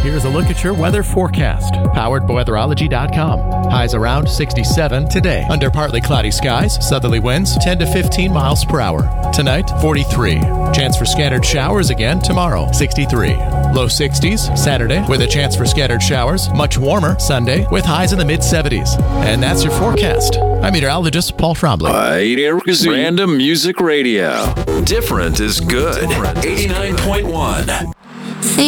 Here's a look at your weather forecast. Powered by Weatherology.com. Highs around 67 today. Under partly cloudy skies, southerly winds 10 to 15 miles per hour. Tonight, 43. Chance for scattered showers again tomorrow, 63. Low 60s Saturday with a chance for scattered showers. Much warmer Sunday with highs in the mid-70s. And that's your forecast. I'm meteorologist Paul Trombley. Random Music Radio. Different is good. 89.1.